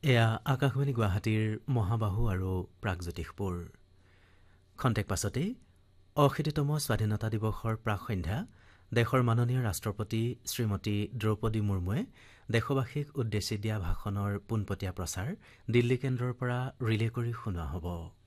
এয়া আকাশবাণী গুৱাহাটীৰ মহাবাহু আৰু প্ৰাগজ্যোতিষপুৰ। খন্তেক পাছতেই ৮০তম স্বাধীনতা দিৱসৰ প্ৰাক সন্ধ্যা দেশৰ মাননীয় ৰাষ্ট্ৰপতি শ্ৰীমতী দ্ৰৌপদী মুৰ্মুৱে দেশবাসীক উদ্দেশ্যি দিয়া ভাষণৰ পোনপটীয়া প্ৰচাৰ দিল্লী কেন্দ্ৰৰ পৰা ৰিলে কৰি শুনোৱা হ'ব।